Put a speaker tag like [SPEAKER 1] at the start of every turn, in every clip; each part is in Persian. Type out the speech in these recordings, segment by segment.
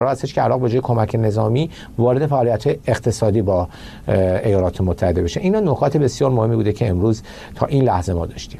[SPEAKER 1] هستش که عراق به جای کمک نظامی وارد فعالیت اقتصادی با ایالات متحده بشه. اینا نکات بسیار مهمی بوده که امروز تا این لحظه ما داشتیم.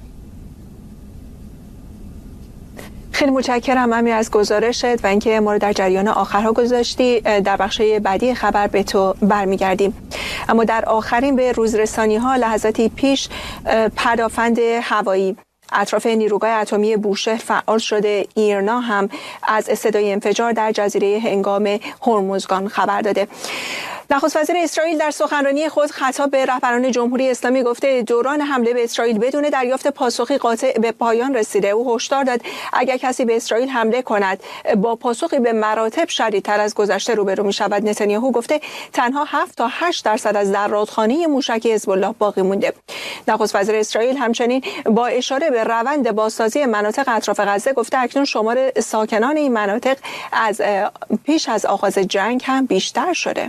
[SPEAKER 2] خیلی متشکرم امیر از گزارشت و اینکه ما رو در جریان آخرها گذاشتی. در بخش بعدی خبر به تو برمیگردیم. اما در آخرین به روزرسانی‌ها لحظاتی پیش پدافند هوایی اطراف نیروگاه اتمی بوشهر فعال شده. ایرنا هم از صدای انفجار در جزیره هنگام هرمزگان خبر داده. نخست وزیر اسرائیل در سخنرانی خود خطاب به رهبران جمهوری اسلامی گفته دوران حمله به اسرائیل بدون دریافت پاسخی قاطع به پایان رسیده. او هشدار داد اگر کسی به اسرائیل حمله کند با پاسخی به مراتب شدیدتر از گذشته روبرو می‌شود. نتانیاهو گفته تنها 7 تا 8% از ذراتخانه موشک حزب الله باقی مونده. نخست وزیر اسرائیل همچنین با اشاره به روند بازسازی مناطق اطراف غزه گفته اکنون شمار ساکنان این مناطق از پیش از آغاز جنگ هم بیشتر شده.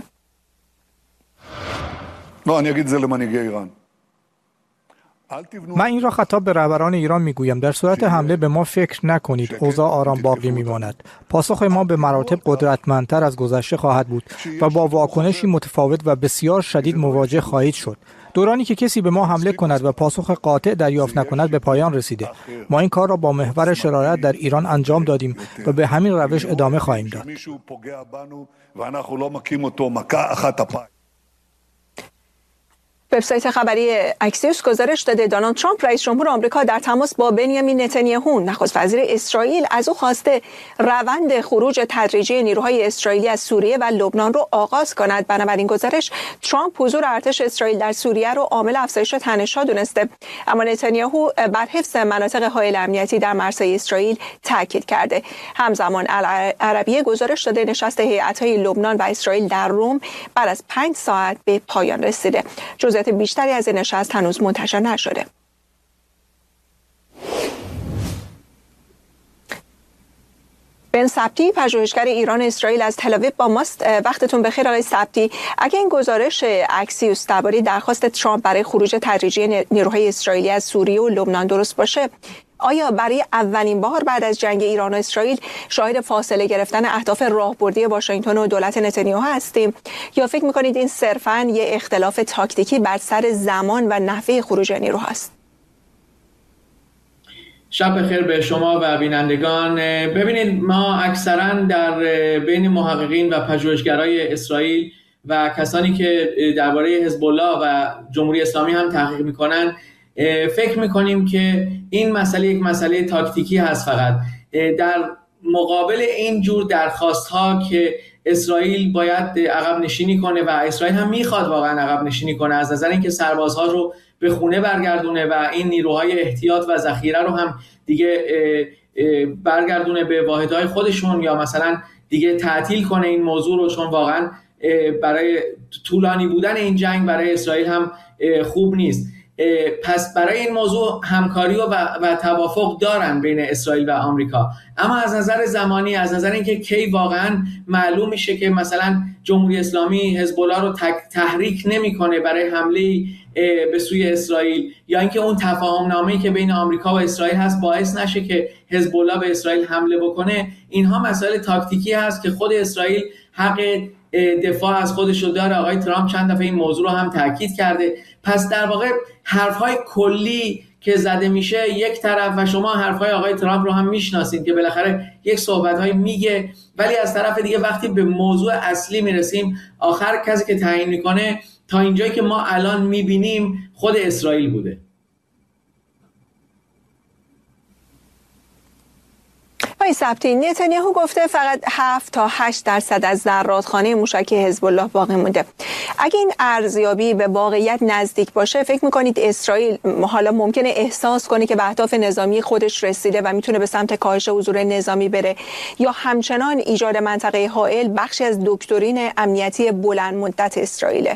[SPEAKER 3] من این را خطاب به رهبران ایران میگویم در صورت حمله به ما فکر نکنید، اوضاع آرام باقی میماند. پاسخ ما به مراتب قدرتمندتر از گذشته خواهد بود و با واکنشی متفاوت و بسیار شدید مواجه خواهید شد. دورانی که کسی به ما حمله کند و پاسخ قاطع دریافت نکند به پایان رسیده. ما این کار را با محور شرارت در ایران انجام دادیم و به همین روش ادامه خواهیم داد.
[SPEAKER 2] وبسایت خبری اکسیوس گزارش داده دونالد ترامپ رئیس جمهور آمریکا در تماس با بنیامین نتانیاهو نخست وزیر اسرائیل از او خواسته روند خروج تدریجی نیروهای اسرائیلی از سوریه و لبنان رو آغاز کند. بنابراین گزارش ترامپ حضور ارتش اسرائیل در سوریه رو عامل افزایش تنش‌ها دونسته، اما نتانیاهو بر حفظ مناطق حائل امنیتی در مرزهای اسرائیل تاکید کرده. همزمان العربیه گزارش داده نشست هیئت‌های لبنان و اسرائیل در روم بعد از 5 ساعت به پایان رسیده. بیشتری از این نشست هنوز منتشر نشده. بن سبتی پژوهشگر ایران اسرائیل از تل با ماست. وقتتون بخیر آقای سبتی. اگه این گزارش اکسیوس درباره درخواست ترامپ برای خروج تدریجی نیروهای اسرائیلی از سوریه و لبنان درست باشه، آیا برای اولین بار بعد از جنگ ایران و اسرائیل شاهد فاصله گرفتن اهداف راهبردی واشنگتن و دولت نتانیاهو هستیم، یا فکر می‌کنید این صرفاً یه اختلاف تاکتیکی بر سر زمان و نحوه خروج نیروهاست؟
[SPEAKER 4] شب بخیر به شما و بینندگان. ببینید، ما اکثراً در بین محققین و پژوهشگرای اسرائیل و کسانی که درباره حزب الله و جمهوری اسلامی هم تحقیق می‌کنن فکر میکنیم که این مسئله یک مسئله تاکتیکی هست. فقط در مقابل این جور درخواست ها که اسرائیل باید عقب نشینی کنه و اسرائیل هم میخواد واقعا عقب نشینی کنه از نظر اینکه سربازها رو به خونه برگردونه و این نیروهای احتیاط و ذخیره رو هم دیگه برگردونه به واحدهای خودشون، یا مثلا دیگه تعطیل کنه این موضوع رو، چون واقعا برای طولانی بودن این جنگ برای اسرائیل هم خوب نیست. پس برای این موضوع همکاری و توافق دارن بین اسرائیل و آمریکا، اما از نظر زمانی، از نظر اینکه کی واقعا معلوم میشه که مثلا جمهوری اسلامی حزب الله رو تحریک نمیکنه برای حمله به سوی اسرائیل، یا اینکه اون تفاهم نامه‌ای که بین آمریکا و اسرائیل هست باعث نشه که حزب الله به اسرائیل حمله بکنه، اینها مسائل تاکتیکی هست که خود اسرائیل حق دفاع از خودش رو داره. آقای ترامپ چند دفعه این موضوع رو هم تاکید کرده. پس در واقع حرف‌های کلی که زده میشه یک طرف، و شما حرف‌های آقای ترامپ رو هم میشناسید که بالاخره یک صحبت‌های میگه، ولی از طرف دیگه وقتی به موضوع اصلی میرسیم آخر کسی که تعیین میکنه تا اینجایی که ما الان میبینیم خود اسرائیل بوده.
[SPEAKER 2] آقای سبتی، نتانیاهو گفته فقط 7 تا 8% از ذراتخانه موشکی حزب الله باقی مونده. اگه این ارزیابی به واقعیت نزدیک باشه، فکر میکنید اسرائیل حالا ممکنه احساس کنه که به اهداف نظامی خودش رسیده و میتونه به سمت کاهش حضور نظامی بره، یا همچنان ایجاد منطقه حائل بخشی از دکترین امنیتی بلند مدت اسرائیله؟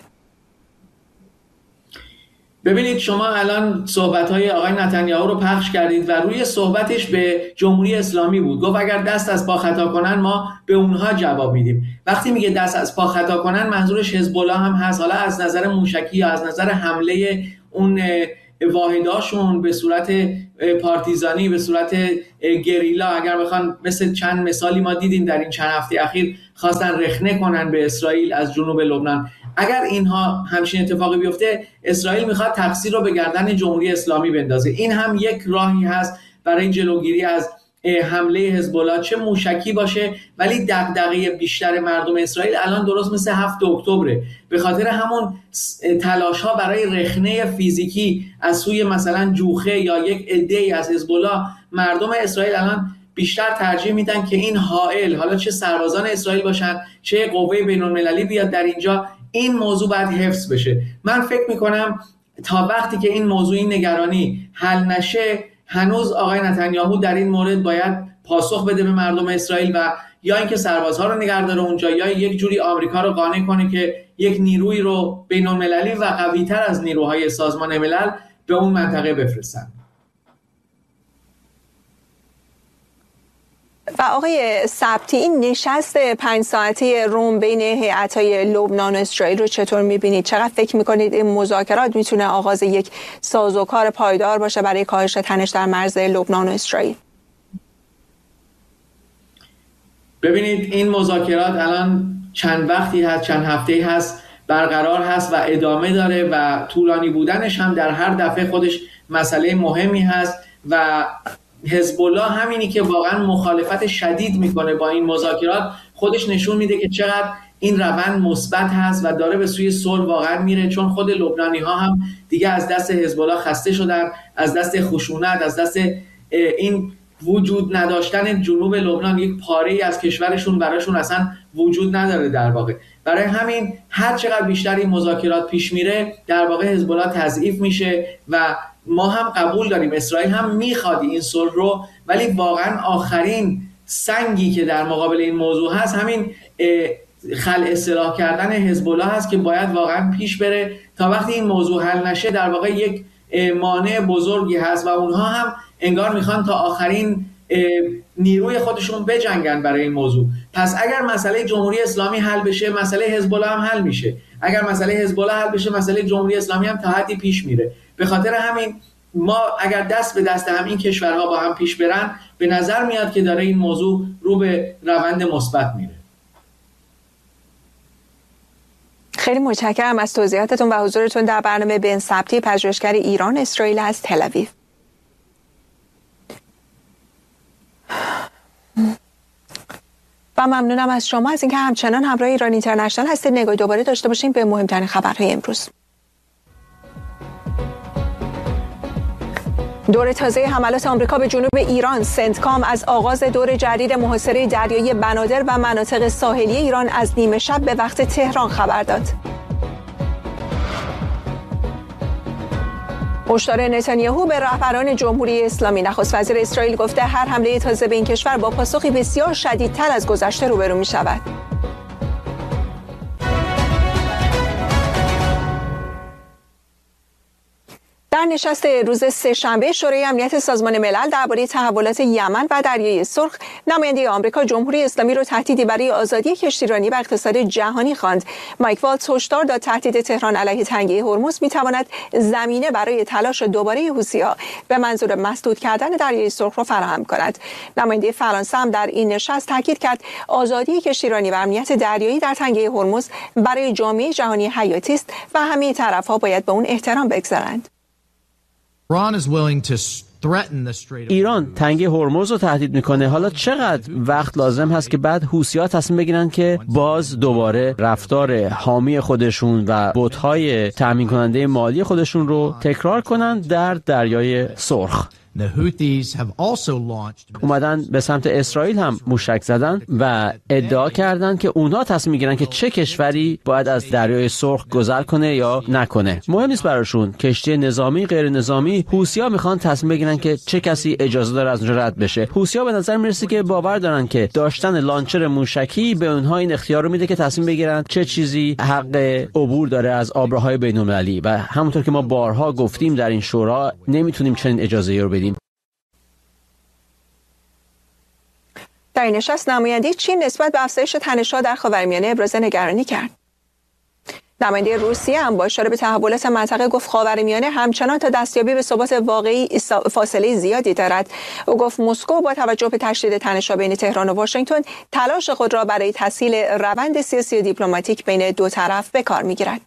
[SPEAKER 4] ببینید، شما الان صحبت‌های آقای نتانیاهو رو پخش کردید و روی صحبتش به جمهوری اسلامی بود. گفت اگر دست از پا خطا کنن ما به اونها جواب میدیم. وقتی میگه دست از پا خطا کنن منظورش حزب الله هم هست، حالا از نظر موشکی یا از نظر حمله اون واحداشون به صورت پارتیزانی، به صورت گریلا، اگر بخوان مثل چند مثالی ما دیدیم در این چند هفته اخیر خواستن رخنه کنن به اسرائیل از جنوب لبنان، اگر اینها همچین اتفاقی بیفته، اسرائیل میخواد تقصیر رو به گردن جمهوری اسلامی بندازه. این هم یک راهی هست برای جلوگیری از حمله حزب الله، چه موشکی باشه، ولی دغدغه بیشتر مردم اسرائیل الان درست مثل 7 اکتبر به خاطر همون تلاش ها برای رخنه فیزیکی از سوی مثلا جوخه یا یک عده‌ای از حزب الله، مردم اسرائیل الان بیشتر ترجیح میدن که این حائل، حالا چه سربازان اسرائیل باشن چه قوه بین‌المللی بیاد در اینجا، این موضوع باید حفظ بشه. من فکر میکنم تا وقتی که این موضوع، این نگرانی حل نشه، هنوز آقای نتانیاهو در این مورد باید پاسخ بده به مردم اسرائیل و یا اینکه سربازها رو نگه داره اونجا یا یک جوری آمریکا رو قانع کنه که یک نیروی رو بین‌المللی و قوی‌تر از نیروهای سازمان ملل به اون منطقه بفرستن.
[SPEAKER 2] و آقای سبتی، این نشست 5 ساعته روم بین هیئت‌های لبنان و اسرائیل رو چطور می‌بینید؟ چقدر فکر می‌کنید این مذاکرات میتونه آغاز یک سازوکار پایدار باشه برای کاهش تنش در مرز لبنان و اسرائیل؟
[SPEAKER 4] ببینید این مذاکرات الان چند وقتی هست، چند هفته‌ای هست برقرار هست و ادامه داره و طولانی بودنش هم در هر دفعه خودش مسئله مهمی هست و حزب الله همینی که واقعا مخالفت شدید میکنه با این مذاکرات خودش نشون میده که چقدر این روند مثبت هست و داره به سوی صلح واقعا میره، چون خود لبنانی ها هم دیگه از دست حزب الله خسته شدن، از دست خشونت، از دست این وجود نداشتن جنوب لبنان، یک پاره‌ای از کشورشون براشون اصلا وجود نداره در واقع. برای همین هر چقدر بیشتر این مذاکرات پیش میره در واقع حزب الله تضعیف میشه و ما هم قبول داریم، اسرائیل هم میخواد این صلح رو، ولی واقعا آخرین سنگی که در مقابل این موضوع هست همین خلع سلاح کردن حزب الله هست که باید واقعا پیش بره. تا وقتی این موضوع حل نشه در واقع یک مانع بزرگی هست و اونها هم انگار میخوان تا آخرین نیروی خودشون بجنگن برای این موضوع. پس اگر مسئله جمهوری اسلامی حل بشه، مسئله حزب الله هم حل میشه. اگر مسئله حزب الله حل بشه، مسئله جمهوری اسلامی هم تا حدی پیش میره. به خاطر همین ما اگر دست به دست هم این کشورها با هم پیش برن، به نظر میاد که داره این موضوع رو به روند مثبت میره.
[SPEAKER 2] خیلی متشکرم از توضیحاتتون و حضورتون در برنامه بن سبتی، پژوهشگر ایران اسرائیل از تل آویو. و ممنونم از شما از اینکه همچنان همراه ایران اینترنشنال هستید. نگاهی دوباره داشته باشیم به مهمترین خبرهای امروز. دور تازه حملات آمریکا به جنوب ایران، سنتکام از آغاز دور جدید محاصره دریایی بنادر و مناطق ساحلی ایران از نیمه شب به وقت تهران خبر داد. هشدار نتانیاهو به رهبران جمهوری اسلامی. نخست وزیر اسرائیل گفته هر حمله تازه به این کشور با پاسخی بسیار شدیدتر از گذشته روبرو می شود. در نشست روز سه‌شنبه شورای امنیت سازمان ملل درباره تحولات یمن و دریای سرخ، نماینده آمریکا جمهوری اسلامی را تهدیدی برای آزادی کشتیرانی و اقتصاد جهانی خواند. مایک والتز هشدار داد تهدید تهران علیه تنگه هرمز می‌تواند زمینه برای تلاش دوباره حوثی‌ها به منظور مسدود کردن دریای سرخ را فراهم کند. نماینده فرانسه هم در این نشست تاکید کرد آزادی کشتیرانی و امنیت دریایی در تنگه هرمز برای جامعه جهانی حیاتی است و همه طرف‌ها باید به اون احترام بگذارند.
[SPEAKER 5] ایران تنگه هرمز رو تهدید میکنه. حالا چقدر وقت لازم هست که بعد حوثی‌ها تصمیم بگیرن که باز دوباره رفتار حامی خودشون و بوت‌های تامین کننده مالی خودشون رو تکرار کنن در دریای سرخ؟ اومدن به سمت اسرائیل هم موشک زدن و ادعا کردن که اونها تصمیم میگیرن که چه کشوری باید از دریای سرخ گذر کنه یا نکنه. مهم نیست براشون کشتی نظامی غیر نظامی. حوثی‌ها میخوان تصمیم بگیرن که چه کسی اجازه داره از اونجا رد بشه. حوثی‌ها به نظر میرسه که باور دارن که داشتن لانچر موشکی به اونها این اختیار رو میده که تصمیم بگیرن چه چیزی حق عبور داره از آبراهای بین‌المللی و همونطور که ما بارها گفتیم در این شورا نمیتونیم چنین اجازه‌ای رو بدیم.
[SPEAKER 2] در این نشست نماینده چین نسبت به افزایش تنش‌ها در خاورمیانه ابراز نگرانی کرد. نماینده روسیه هم با اشاره به تحولات منطقه گفت خاورمیانه همچنان تا دستیابی به ثبات واقعی فاصله زیادی دارد. او گفت مسکو با توجه به تشدید تنش‌ها بین تهران و واشنگتن تلاش خود را برای تسهیل روند سیاسی و دیپلماتیک بین دو طرف به کار می‌گیرد.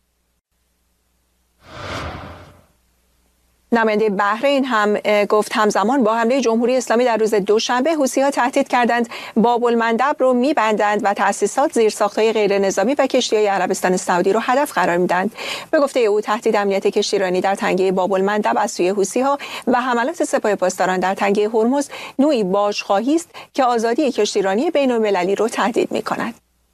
[SPEAKER 2] نماینده بحرین هم گفت همزمان با حمله جمهوری اسلامی در روز دوشنبه حوثی‌ها تهدید کردند باب المندب رو می‌بندند و تأسیسات، زیرساخت‌های غیر نظامی و کشتی‌های عربستان سعودی رو هدف قرار می‌دهند. به گفته او تهدید امنیت کشتیرانی در تنگه باب المندب از سوی حوثی‌ها و حملات سپاه پاسداران در تنگه هرمز نوعی بازخواهی است که آزادی کشتیرانی بین‌المللی رو تهدید می‌کند.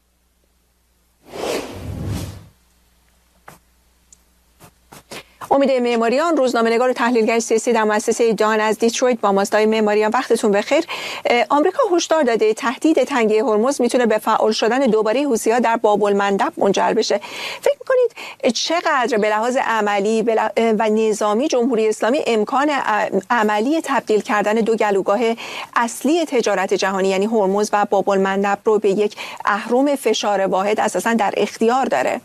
[SPEAKER 2] امید معماریان، روزنامه‌نگار و تحلیلگر سیاسی در مؤسسه دان از دیترویت، با ماستای معماریان وقتتون بخیر. آمریکا هشدار داده تهدید تنگه هرمز میتونه به فعال شدن دوباره حوثی‌ها در باب المندب منجر بشه. فکر می‌کنید چقدر به لحاظ عملی و نظامی جمهوری اسلامی امکان عملی تبدیل کردن دو گلوگاه اصلی تجارت جهانی یعنی هرمز و باب المندب رو به یک اهرم فشار واحد اساساً در اختیار داره؟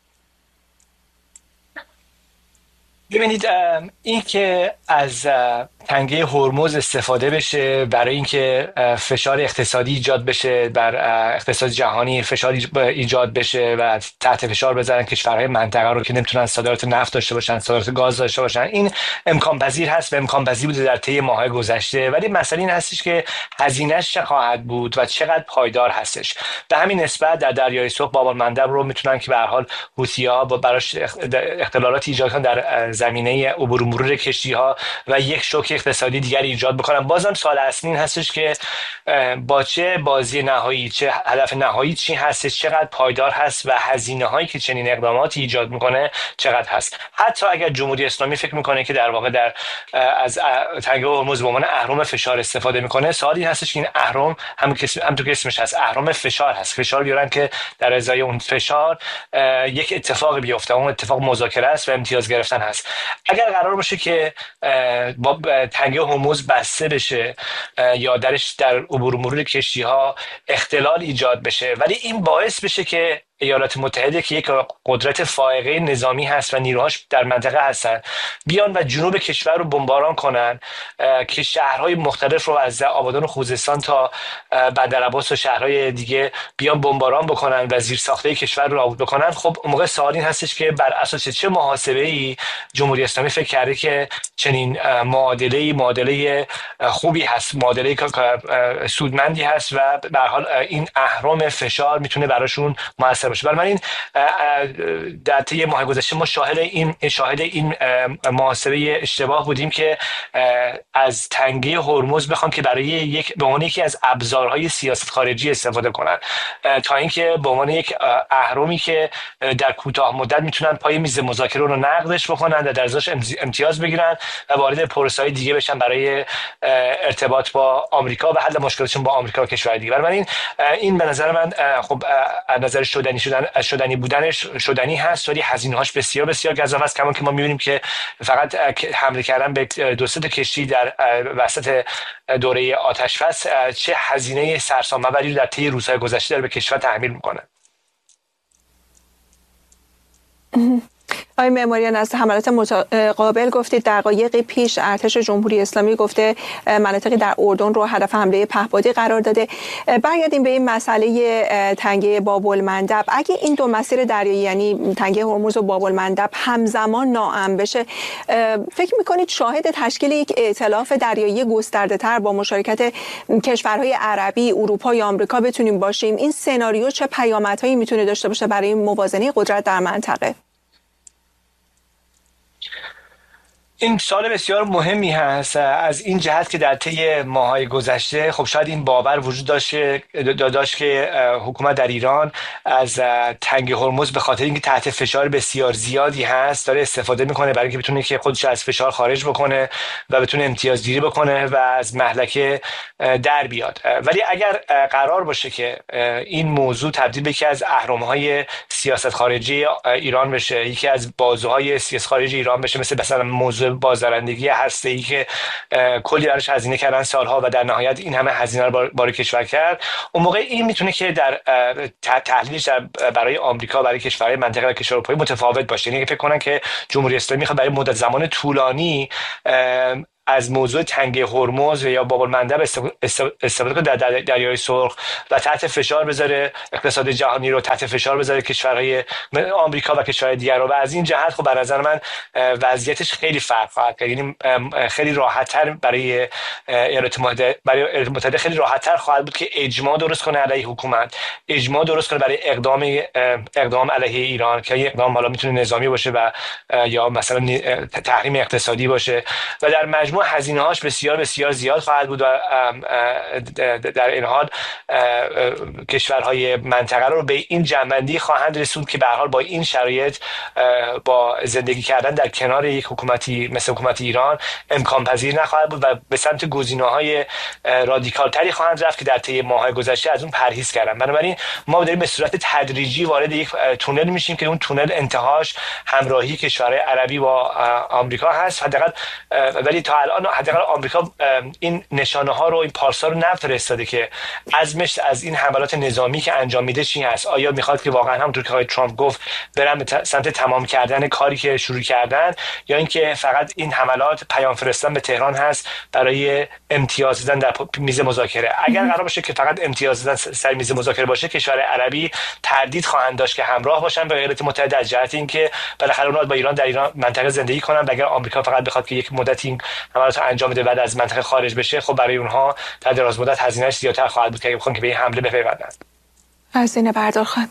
[SPEAKER 6] ببینید، این که از تنگه هرمز استفاده بشه برای اینکه فشار اقتصادی ایجاد بشه بر اقتصاد جهانی، فشار ایجاد بشه و تحت فشار بذارن کشورهای منطقه رو که نمیتونن صادرات نفت داشته باشن، صادرات گاز داشته باشن، این امکان پذیر هست و امکان پذیر بوده در طی ماه‌های گذشته. ولی مسئله این هستش که هزینه‌اش چه خواهد بود و چقدر پایدار هستش. به همین نسبت در دریای سرخ باب المندب رو میتونن که به هر حال حوثی‌ها با براش اختلالات ایجاد کنن در زمینه عبور و مرور کشتی‌ها و یک شوک اقتصادی دیگری ایجاد بکنن. بازم سوال اصلی این هستش که با چه بازی نهایی، چه هدف نهایی چی هستش، چقدر پایدار هست و هزینه هایی که چنین اقداماتی ایجاد میکنه چقدر هست. حتی اگر جمهوری اسلامی فکر میکنه که در واقع از تنگه هرمز به عنوان اهرم فشار استفاده میکنه، سوال این هستش که این اهرم هم تو که اسمش هست اهرم فشار هست، فشار بیارن که در ازای اون فشار یک اتفاقی بیفته، اون اتفاق مذاکره است و امتیاز گرفتن هست. اگر قرار باشه که با تنگه هرمز بسته بشه یا درش در عبور و مرور کشتی ها اختلال ایجاد بشه، ولی این باعث بشه که ایالات متحده که یک قدرت فائقه نظامی هست و نیروهاش در منطقه هستن بیان و جنوب کشور رو بمباران کنن، که شهرهای مختلف رو از آبادان و خوزستان تا بندرعباس و شهرهای دیگه بیان بمباران بکنن و زیرساختهای کشور رو نابود بکنن، خب اون موقع سوال این هستش که بر اساس چه محاسبه‌ای جمهوری اسلامی فکر کرده که چنین معادله خوبی هست، معادله سودمندی هست و به هر حال این اهرم فشار میتونه براشون موثر باشه. برای من این در طی ماه گذشته ما شاهد این محاسبه اشتباه بودیم که از تنگه هرمز بخوان که برای به عنوان یکی از ابزارهای سیاست خارجی استفاده کنن، تا اینکه به عنوان یک اهرمی که در کوتاه مدت میتونن پای میز مذاکره رو نقدش بکنن و در ازاش امتیاز بگیرن و وارد پروسه‌های دیگه بشن برای ارتباط با آمریکا و حل مشکلاتشون با آمریکا و کشورهای دیگه. برای من این به نظر من خب از نظر شدنی بودنش شدنی هست، ولی هزینه‌هاش بسیار بسیار گزاف است. کما که ما می‌بینیم که فقط حمله کردن به دو سه تا کشتی در وسط دوره آتش‌بس چه هزینه سرسام‌آوری رو در طی روزهای گذشته داره به کشور تحمیل می‌کنه.
[SPEAKER 2] آقای معماریان، از حملات متقابل گفتید. دقایقی پیش ارتش جمهوری اسلامی گفته مناطقی در اردن رو هدف حمله پهپادی قرار داده. برگردیم به این مسئله تنگه باب المندب. اگه این دو مسیر دریایی یعنی تنگه هرمز و باب المندب همزمان ناامن بشه، فکر میکنید شاهد تشکیل یک ائتلاف دریایی گسترده تر با مشارکت کشورهای عربی، اروپا یا آمریکا بتونیم باشیم؟ این سناریو چه پیامدهایی میتونه داشته باشه برای موازنه قدرت در منطقه؟
[SPEAKER 6] این سوال بسیار مهمی هست از این جهت که در طی ماه‌های گذشته خب شاید این باور وجود داشت که حکومت در ایران از تنگه هرمز به خاطر اینکه تحت فشار بسیار زیادی هست داره استفاده میکنه برای اینکه بتونه که خودش از فشار خارج بکنه و بتونه امتیازگیری بکنه و از مهلکه در بیاد. ولی اگر قرار باشه که این موضوع تبدیل به یکی از اهرم‌های سیاست خارجی ایران بشه، یکی از بازوهای سیاست خارجی ایران بشه، مثلا موضوع بازدارندگی هسته‌ای که کلی براش هزینه کردن سالها و در نهایت این همه هزینه رو بار کشور کرد، اون موقع این میتونه که در تحلیلش برای آمریکا، برای کشورهای منطقه و کشور اروپایی متفاوت باشه. یعنی فکر کنن که جمهوری اسلامی میخواد برای مدت زمان طولانی از موضوع تنگه هرمز یا باب المندب استفاده کنه در دریای سرخ و تحت فشار بذاره اقتصاد جهانی رو، تحت فشار بذاره کشورهای آمریکا و کشورهای دیگر رو. و از این جهت خب به نظر من وضعیتش خیلی فرق خواهد کرد. یعنی خیلی راحت‌تر برای ایالات متحده خیلی راحت‌تر خواهد بود که اجماع درست کنه علیه حکومت، اجماع درست کنه برای اقدام علیه ایران، که این اقدام حالا میتونه نظامی باشه و یا مثلا تحریم اقتصادی باشه. و در مجموع هزینه‌هاش بسیار بسیار زیاد خواهد بود و در این حال کشورهای منطقه رو به این جنبندی خواهند رسوند که به هر حال با این شرایط با زندگی کردن در کنار یک حکومتی مثل حکومت ایران امکان پذیر نخواهد بود و به سمت گزینه‌های رادیکال تری خواهند رفت که در طی ماه‌های گذشته از اون پرهیز کردن. بنابراین ما داریم به صورت تدریجی وارد یک تونل میشیم که اون تونل انتهاش همراهی کشورهای عربی با آمریکا هست. حداقل ولی تا الان حداقل آمریکا این نشانه ها رو، این پارسا رو نفرستاده که عزمش از این حملات نظامی که انجام میده چی هست. آیا میخواد که واقعا همونطور که آقای ترامپ گفت برن به سمت تمام کردن کاری که شروع کردن، یا اینکه فقط این حملات پیام فرستادن به تهران هست برای امتیاز دادن در میز مذاکره؟ اگر قرار باشه که فقط امتیاز دادن سر میز مذاکره باشه، کشور عربی تردید خواهند داشت که همراه باشن با ایالات متحده از جهت اینکه بالاخره اونها با ایران در ایران منطقه زندگی کنن. و اگر آمریکا فقط بخواد که یک مدت این حملات انجام بده بعد از منطقه خارج بشه، خب برای اونها در دراز مدت هزینه‌اش زیادتر خواهد بود که اگه بخوان که به این حمله بپیوندن.
[SPEAKER 2] هزینه بردار خواهد.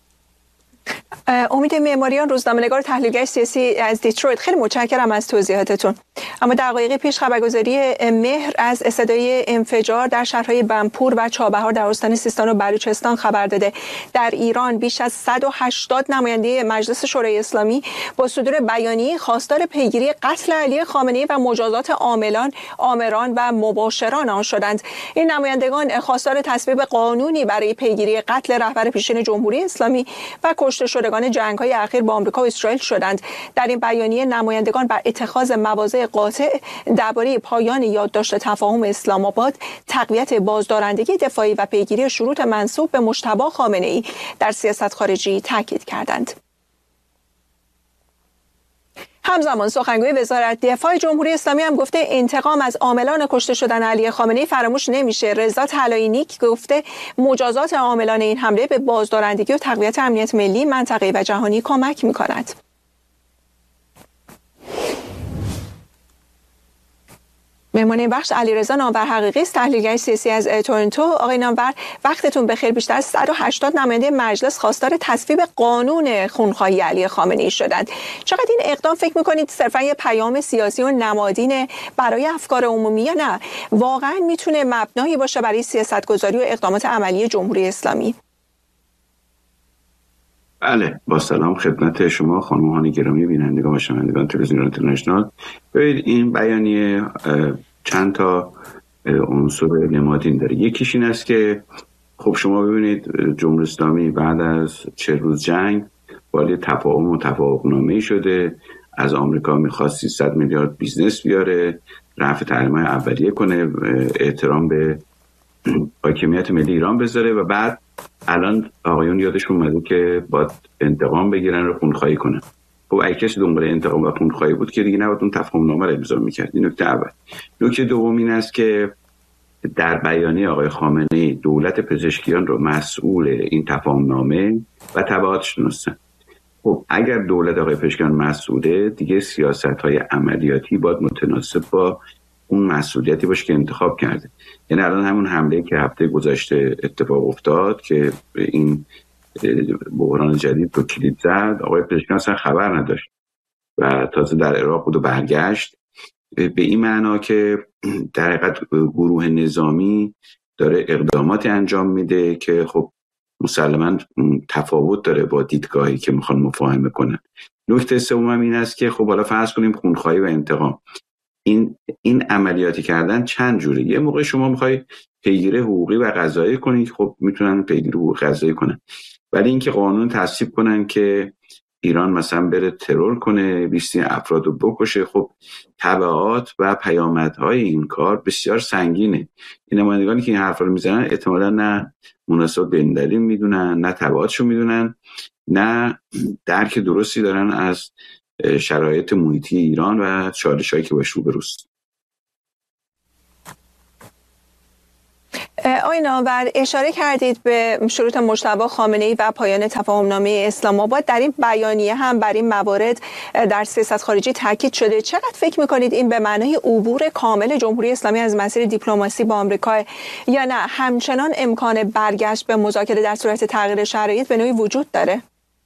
[SPEAKER 2] امید معماریان، روزنامه‌نگار و تحلیلگر سیاسی از دیترویت، خیلی متشکرم از توضیحاتتون. اما دقایقی پیش خبرگزاری مهر از صدای انفجار در شهرهای بنپور و چابهار در استان سیستان و بلوچستان خبر داده. در ایران بیش از 180 نماینده مجلس شورای اسلامی با صدور بیانیه خواستار پیگیری قتل علی خامنه‌ای و مجازات آمران و مباشران آن شدند. این نمایندگان خواستار تصویب قانونی برای پیگیری قتل رهبر پیشین جمهوری اسلامی و کشته شدگان جنگ‌های اخیر با آمریکا و اسرائیل شدند. در این بیانیه نمایندگان بر اتخاذ مواضع قاطع درباره پایان یادداشت تفاهم اسلام آباد، تقویت بازدارندگی دفاعی و پیگیری شروط منسوب به مجتبی خامنه‌ای در سیاست خارجی تاکید کردند. همزمان سخنگوی وزارت دفاع جمهوری اسلامی هم گفته انتقام از عاملان کشته شدن علی خامنه‌ای فراموش نمیشه. رضا طلایی نیک گفته مجازات عاملان این حمله به بازدارندگی و تقویت امنیت ملی، منطقه‌ای و جهانی کمک می‌کند. مهمان این بخش علیرضا نامور حقیقی است، تحلیلگر سیاسی از تورنتو. آقای نامور، وقتتون بخیر. بیشتر از 180 نماینده مجلس خواستار تصویب قانون خونخواهی علی خامنه‌ای شدند. چقدر این اقدام فکر می‌کنید صرفاً یه پیام سیاسی و نمادین برای افکار عمومی، یا نه واقعاً میتونه مبنایی باشه برای سیاست‌گذاری و اقدامات عملی جمهوری اسلامی؟
[SPEAKER 7] بله، با سلام خدمت شما خانم‌ها گرامی بینندگان و شنوندگان تلویزیون اینترنشنال. ببینید این بیانیه چند تا عنصر نمادین داره. یکیش این است که خب شما ببینید جمهوری اسلامی بعد از 40 روز جنگ وارد تفاهم و توافقنامه‌ای شده، از آمریکا می‌خواست 300 میلیارد بیزنس بیاره، رفع تحریم‌های اولیه کنه، احترام به حاکمیت ملی ایران بذاره و بعد الان آقایون یادشون اومده که باید انتقام بگیرن و خونخواهی کنن. خب اگه کسی دنبال انتقام و خونخواهی بود که دیگه نباید اون تفاهم نامه رو امضا می‌کرد. این نکته اول. نکته دوم این است که در بیانیه آقای خامنه‌ای دولت پزشکیان رو مسئول این تفاهم نامه و تبعاتش دونستن. خب اگر دولت آقای پزشکیان مسئوله، دیگه سیاست‌های عملیاتی باید متناسب با اون مسئولیتی باشه که انتخاب کرده. یعنی الان همون حمله که هفته گذشته اتفاق افتاد که این بحران جدید رو کلید زد، آقای پزشکیان اصلا خبر نداشت و تازه در عراق بود و برگشت. به این معنا که در حقیقت گروه نظامی داره اقداماتی انجام میده که خب مسلماً تفاوت داره با دیدگاهی که میخوان مفاهمه کنن. نکته سوم این است که خب حالا فرض کنیم خونخواهی و انتقام، این عملیاتی کردن چند جوره. یه موقع شما میخوای پیگیری حقوقی و قضایی کنی، خب میتونن پیگیری حقوقی قضایی کنن، ولی اینکه قانون تصویب کنن که ایران مثلا بره ترور کنه 20 افراد رو بکشه، خب تبعات و پیامدهای این کار بسیار سنگینه. این نمایندگانی که این حرفا رو میزنن احتمالاً نه مناسب به این دلیل میدونن، نه تبعاتشو میدونن، نه درک درستی دارن از شرایط محیطی ایران و چالش‌هایی که باش روبروست.
[SPEAKER 2] آقای نامور، اشاره کردید به شروط مجتبی خامنه‌ای و پایان تفاهمنامه اسلام آباد. در این بیانیه هم بر این موارد در سیاست خارجی تاکید شده. چقدر فکر می‌کنید این به معنای عبور کامل جمهوری اسلامی از مسیر دیپلماسی با آمریکا یا نه همچنان امکان برگشت به مذاکره در صورت تغییر شرایط به نوعی وجود داره؟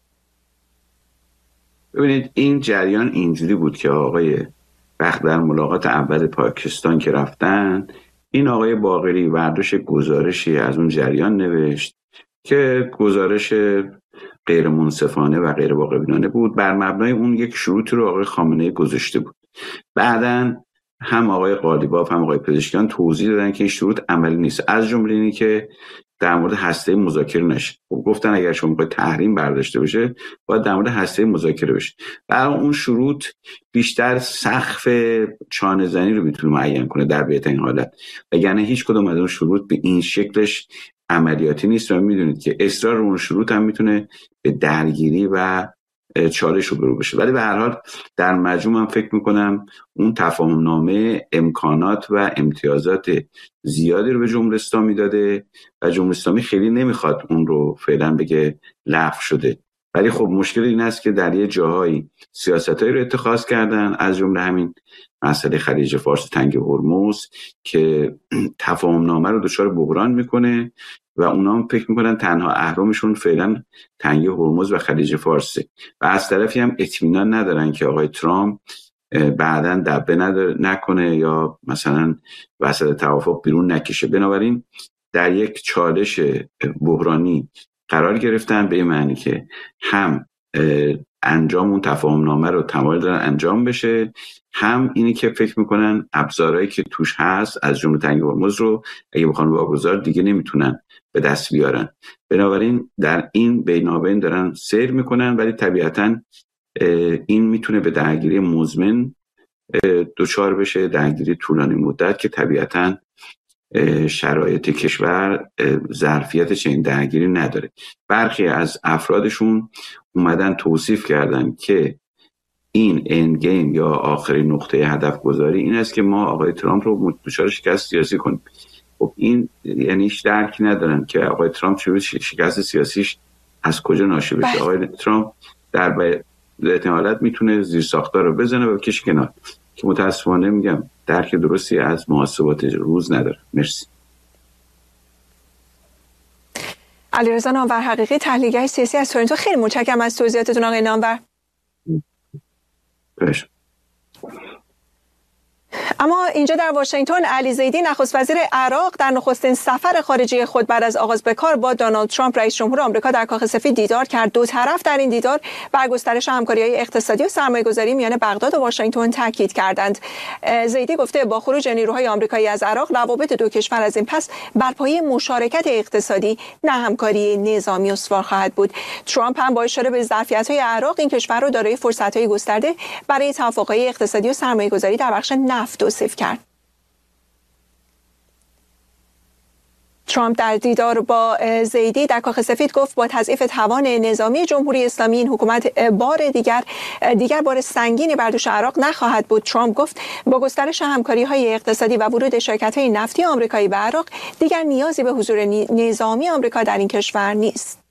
[SPEAKER 7] ببینید این جریان اینجوری بود که آقای وقت در ملاقات اول پاکستان که رفتن، این آقای باقری برداشت گزارشی از اون جریان نوشت که گزارش غیر منصفانه و غیر واقع‌بینانه بود. بر مبنای اون یک شروطی رو آقای خامنه‌ای گذاشته بود. بعداً هم آقای قالیباف هم آقای پزشکیان توضیح دادن که این شروط عملی نیست، از جمله اینی که در مورد هسته مذاکره نشه. گفتن اگر شما می‌خواید تحریم برداشته بشه باید در مورد هسته مذاکره بشه. برای اون شروط بیشتر سقف چانه‌زنی رو میتونه معین کنه در بهترین حالت، وگرنه هیچ کدوم از اون شروط به این شکلش عملیاتی نیست و میدونید که اصرار اون شروط هم میتونه به درگیری و چالش رو بشه. ولی به هر حال در مجموع من فکر میکنم اون تفاهمنامه امکانات و امتیازات زیادی رو به جمهوری اسلامی داده و جمهوری اسلامی خیلی نمیخواد اون رو فعلا بگه لغو شده. ولی خب مشکل این است که در یه جاهایی سیاستایی رو اتخاذ کردن، از جمله همین مسئله خلیج فارس و تنگ هرمز که تفاهمنامه رو دچار بحران میکنه و اونا هم فکر میکنن تنها اهرامشون فعلا تنگی هرمز و خلیج فارسه و از طرفی هم اطمینان ندارن که آقای ترامپ بعداً دبه نکنه یا مثلا وسط توافق بیرون نکشه. بنابراین در یک چالش بحرانی قرار گرفتن، به معنی که هم انجام اون تفاهمنامه رو تمایل دارن انجام بشه، هم اینی که فکر میکنن ابزارهایی که توش هست از جمله تنگی هرمز رو اگه بخوان واگذار دیگه نمیتونن به دست بیارن. بنابراین در این بینابین دارن سیر میکنن، ولی طبیعتاً این میتونه به درگیری مزمن دچار بشه، درگیری طولانی مدت که طبیعتاً شرایط کشور ظرفیت چنین درگیری نداره. برخی از افرادشون اومدن توصیف کردن که این اند گیم یا آخرین نقطه هدف گذاری این است که ما آقای ترامپ رو دچار شکست سیاسی کنیم. خب این یعنی هیچ درکی ندارن که آقای ترامپ چه شکست سیاسیش از کجا ناشی بشه. آقای ترامپ در احتمالات میتونه زیر ساختار رو بزنه و بکشه کنار، که متاسفانه میگم درک درستی از محاسبات روز نداره. مرسی.
[SPEAKER 2] علیرضا نامور حقیقی، تحلیلگر سیاسی از تورنتو، خیلی متشکرم از توضیحاتتون آقای نامور. اما اینجا در واشنگتن علی زیدی نخست وزیر عراق در نخستین سفر خارجی خود بعد از آغاز به کار با دونالد ترامپ رئیس جمهور آمریکا در کاخ سفید دیدار کرد. دو طرف در این دیدار بر گسترش همکاری‌های اقتصادی و سرمایه‌گذاری میان بغداد و واشنگتن تاکید کردند. زیدی گفته با خروج نیروهای آمریکایی از عراق روابط دو کشور از این پس بر پایه مشارکت اقتصادی نه همکاری نظامی استوار خواهد بود. ترامپ هم با اشاره به ظرفیت‌های عراق این کشور رو دارای فرصت‌های گسترده برای توافق‌های اقتصادی و سرمایه‌گذاری در بخش نفت توصیف کرد. ترامپ در دیدار با زیدی در کاخ سفید گفت با تضعیف توان نظامی جمهوری اسلامی این حکومت بار دیگر بار سنگینی بر دوش عراق نخواهد بود. ترامپ گفت با گسترش همکاری‌های اقتصادی و ورود شرکت‌های نفتی آمریکایی به عراق دیگر نیازی به حضور نظامی آمریکا در این کشور نیست.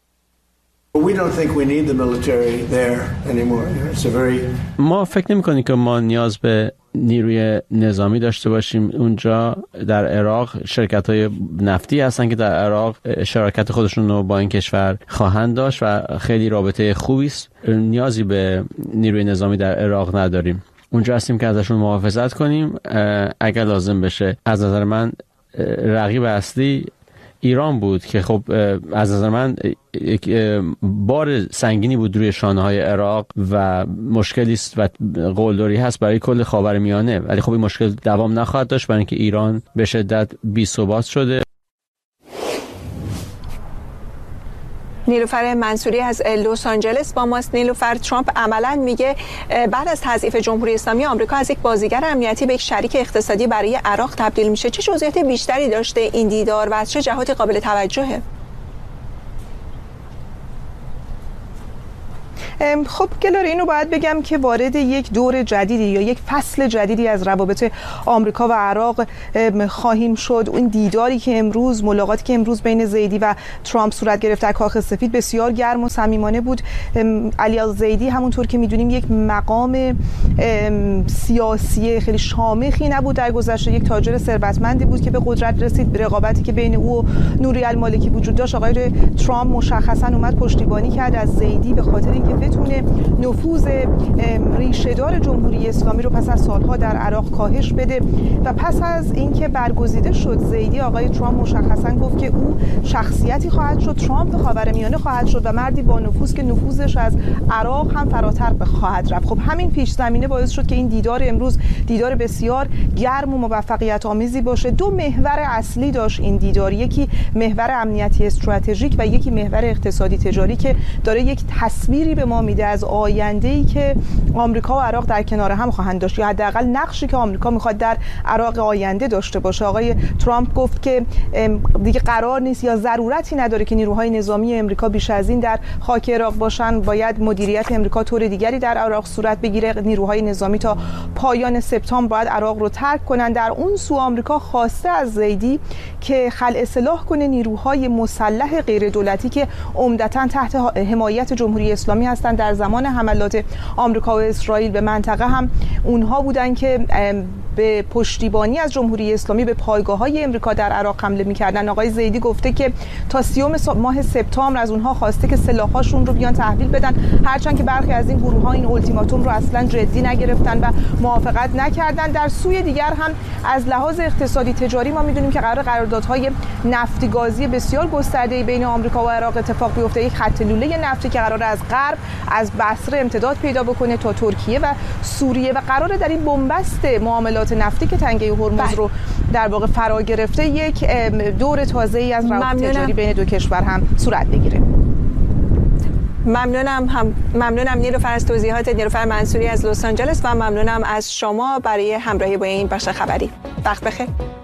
[SPEAKER 5] ما فکر نمی‌کنیم که ما نیاز به نیروی نظامی داشته باشیم اونجا. در عراق شرکت‌های نفتی هستن که در عراق شراکت خودشون رو با این کشور خواهند داشت و خیلی رابطه خوبی است. نیازی به نیروی نظامی در عراق نداریم. اونجا هستیم که ازشون محافظت کنیم اگر لازم بشه. از نظر من رقیب اصلی ایران بود که خب از نظر من یک بار سنگینی بود روی شانه‌های عراق و مشکلی است و قلدری هست برای کل خاورمیانه، ولی خب این مشکل دوام نخواهد داشت برای اینکه ایران به شدت بی‌ثبات شده.
[SPEAKER 2] نیلوفر منصوری از لس آنجلس با ماست. نیلوفر، ترامپ عملاً میگه بعد از تضعیف جمهوری اسلامی آمریکا از یک بازیگر امنیتی به یک شریک اقتصادی برای عراق تبدیل میشه. چه جزئیات بیشتری داشته این دیدار و از چه جهاتی قابل توجهه؟
[SPEAKER 8] خب گلاره، اینو باید بگم که وارد یک دور جدیدی یا یک فصل جدیدی از روابط آمریکا و عراق خواهیم شد. این دیداری که امروز، ملاقاتی که امروز بین زیدی و ترامپ صورت گرفت در کاخ سفید بسیار گرم و صمیمانه بود. علی الزیدی همونطور که میدونیم یک مقام سیاسی خیلی شامخی نبود در گذشته، یک تاجر ثروتمندی بود که به قدرت رسید. به رقابتی که بین او و نوری المالکی وجود داشت، آقای ترامپ مشخصا اومد پشتیبانی کرد از زیدی به خاطر اینکه بتونه نفوذ ریشه‌دار جمهوری اسلامی رو پس از سالها در عراق کاهش بده. و پس از اینکه برگزیده شد زیدی، آقای ترامپ مشخصا گفت که او شخصیتی خواهد شد، ترامپ خاورمیانه خواهد شد و مردی با نفوذ که نفوذش از عراق هم فراتر خواهد رفت. خب همین پیش زمینه باعث شد که این دیدار امروز دیدار بسیار گرم و موفقیت آمیزی باشه. دو محور اصلی داشت این دیدار، یکی محور امنیتی استراتژیک و یکی محور اقتصادی تجاری که داره یک تصویری به ما میده از آینده‌ای که آمریکا و عراق در کنار هم خواهند داشت، یا حداقل نقشی که آمریکا میخواد در عراق آینده داشته باشه. آقای ترامپ گفت که دیگه قرار نیست یا ضرورتی نداره که نیروهای نظامی آمریکا بیش از این در خاک عراق باشن. باید مدیریت آمریکا طور دیگری در عراق صورت بگیره. نیروهای نظامی تا پایان سپتامبر باید عراق رو ترک کنن. در اون سو آمریکا خواسته از زیدی که خلع سلاح کنه نیروهای مسلح غیر دولتی که عمدتاً تحت حمایت جمهوری اسلامی هستند. در زمان حملات آمریکا و اسرائیل به منطقه هم اونها بودن که به پشتیبانی از جمهوری اسلامی به پایگاه‌های آمریکا در عراق حمله می‌کردن. آقای زیدی گفته که تا 30 ماه سپتامبر از اونها خواسته که سلاح‌هاشون رو بیان تحویل بدن، هرچند که برخی از این گروه‌ها این التیماتوم رو اصلاً جدی نگرفتن و موافقت نکردن. در سوی دیگر هم از لحاظ اقتصادی تجاری ما می‌دونیم که قراردادهای نفتی گازی بسیار گسترده‌ای بین آمریکا و عراق اتفاق بیفته. یک خط لوله نفتی که قراره از غرب از بصره امتداد پیدا بکنه تا ترکیه و سوریه و قراره در این بنبست معاملات نفتی که تنگه هرمز رو در واقع فرا گرفته یک دور تازه‌ای از روابط تجاری بین دو کشور هم صورت بگیره.
[SPEAKER 2] ممنونم نیلوفر از توضیحات. نیلوفر منصوری از لس آنجلس و ممنونم از شما برای همراهی با این بخش خبری. وقت بخیر.